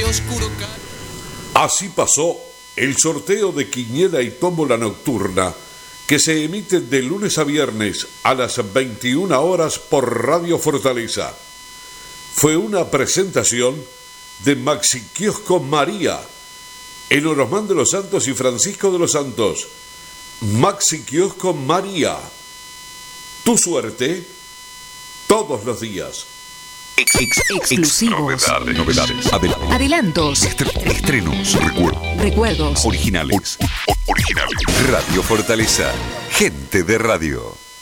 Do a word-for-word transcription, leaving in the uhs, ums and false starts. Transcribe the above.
oscuro ca- Así pasó el sorteo de Quiniela y Tómbola Nocturna, que se emite de lunes a viernes a las veintiuna horas por Radio Fortaleza. Fue una presentación de Maxi Kiosco María, en Orosmán de los Santos y Francisco de los Santos. Maxi Kiosco María, tu suerte todos los días. Ex, ex, Exclusivos. Novedades, novedades. Adel- Adelantos. estre- estrenos. Recuerdos. Recuerdos. Originales. O- originales. Radio Fortaleza. Gente de radio.